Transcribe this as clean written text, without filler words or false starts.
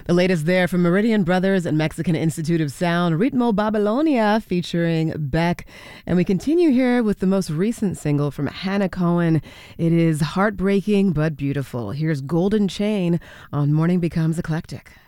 The latest there from Meridian Brothers and Mexican Institute of Sound, Ritmo Babylonia featuring Beck. And we continue here with the most recent single from Hannah Cohen. It is heartbreaking but beautiful. Here's Golden Chain on Morning Becomes Eclectic.